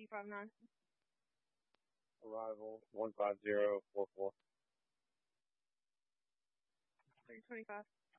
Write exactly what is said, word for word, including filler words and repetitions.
G five nine. Arrival one five zero four four. three twenty-five.